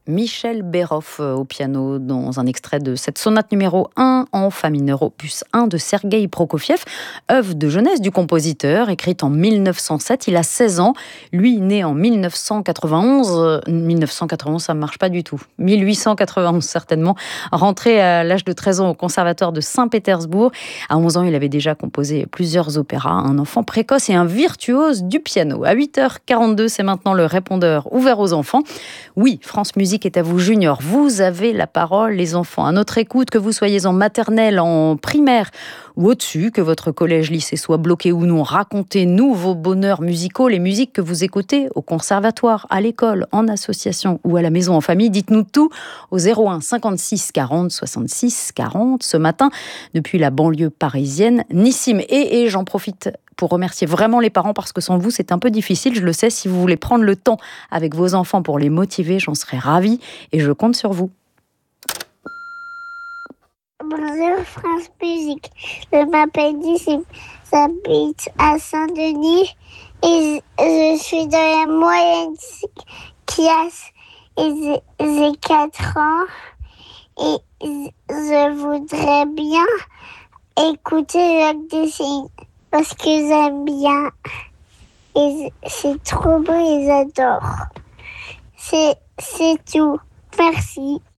Michel Berov au piano dans un extrait de cette sonate numéro 1 en fa mineur opus 1 de Sergueï Prokofiev, œuvre de jeunesse du compositeur, écrite en 1907. Il a 16 ans, lui né en 1991. 1991, ça ne marche pas du tout. 1891 certainement, rentré à l'âge de 13 ans au conservatoire de Saint-Pétersbourg. À 11 ans, il avait déjà composé plusieurs opéras, un enfant précoce et un virtuose du piano. À 8h42, c'est maintenant le répondeur ouvert aux enfants. Oui, France Musique est à vous, Junior. Vous avez la parole, les enfants. À notre écoute, que vous soyez en maternelle, en primaire ou au-dessus, que votre collège-lycée soit bloqué ou non, racontez-nous vos bonheurs musicaux, les musiques que vous écoutez au conservatoire, à l'école, en association ou à la maison en famille. Dites-nous tout au 01 56 40 66 40. Ce matin, depuis la banlieue parisienne, Nissim. Et j'en profite pour remercier vraiment les parents parce que sans vous, c'est un peu difficile, je le sais. Si vous voulez prendre le temps avec vos enfants pour les motiver, j'en serais ravie et je compte sur vous. Bonjour France Musique, je m'appelle Nissim, j'habite à Saint-Denis et je suis dans la moyenne classe et j'ai 4 ans et je voudrais bien écouter Jacques Dessignes parce que j'aime bien et c'est trop beau et j'adore. C'est tout. Merci.